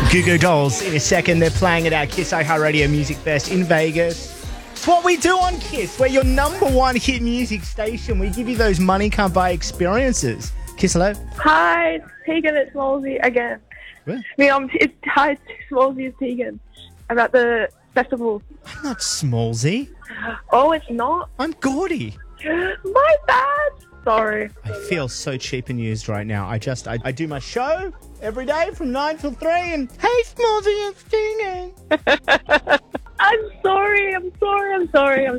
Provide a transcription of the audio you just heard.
Goo Goo Dolls in a second. They're playing at our Kiss iHeartRadio Music Fest in Vegas. It's what we do on Kiss. We're your number one hit music station. We give you those money can't buy experiences. Kiss, hello. Hi, it's Tegan. It's Smallsy again. What? Hi, Smallsy. It's Tegan. I'm at the festival. I'm not Smallsy. Oh, it's not? I'm Gordy. My bad. Sorry. I feel so cheap and used right now. I do my show every day from 9 till 3 and hey, Smallsy, it's Tegan. I'm sorry.